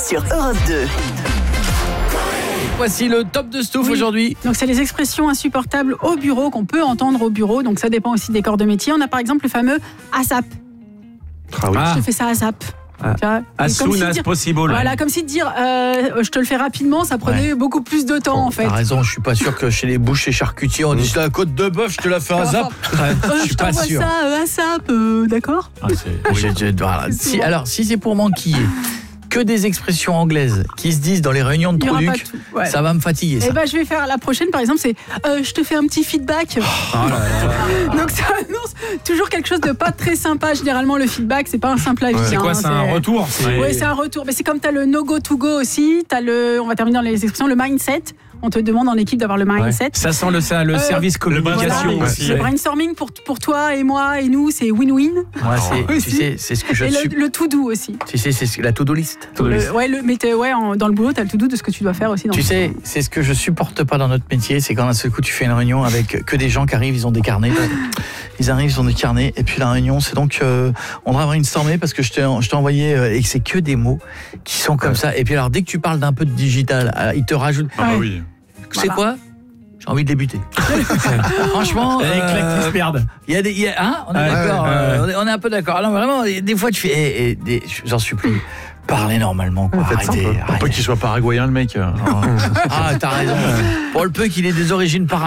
sur Europe 2. Voici le top de Stouff aujourd'hui. Donc c'est les expressions insupportables au bureau qu'on peut entendre au bureau. Donc ça dépend aussi des corps de métier. On a par exemple le fameux ASAP. Je te fais ça ASAP. As soon as possible. Voilà, comme si de dire je te le fais rapidement, ça prenait beaucoup plus de temps en fait. T'as raison, je suis pas sûr que chez les bouchers charcutiers on dit la côte de bœuf, je te la fais à zap. Je suis pas sûr. Ça ASAP, d'accord. Alors si c'est pour m'enquiller que des expressions anglaises qui se disent dans les réunions de Troduc, ça va me fatiguer. Et je vais faire la prochaine par exemple, c'est je te fais un petit feedback. Donc ça annonce toujours quelque chose de pas très sympa. Généralement le feedback c'est pas un simple avis. C'est quoi, c'est un retour? Oui, c'est un retour. Mais c'est comme t'as le no go to go aussi, t'as on va terminer dans les expressions, le mindset. On te demande en équipe d'avoir le mindset. Ça sent le service communication aussi. Le brainstorming pour toi et moi et nous, c'est win-win. Tu sais, c'est ce que je suis. Le to-do aussi. Tu sais, c'est la to-do list. Dans le boulot, tu as le to-do de ce que tu dois faire aussi. Tu sais, c'est ce que je supporte pas dans notre métier, c'est quand d'un seul coup tu fais une réunion avec que des gens qui arrivent, ils ont des carnets. Ils arrivent, ils ont des carnets, et puis la réunion, c'est donc on va brainstormer parce que je t'ai envoyé et que c'est que des mots qui sont comme ça. Et puis alors, dès que tu parles d'un peu de digital, ils te rajoutent. Oui. C'est quoi? J'ai envie de débuter. Franchement, les claques qui se perdent. On est d'accord. On est un peu d'accord. Alors vraiment, des fois tu fais, j'en supplie. Parlez normalement, quoi. Arrêtez. Pour peu qu'il soit paraguayen, le mec. T'as raison. Pour le peu qu'il ait des origines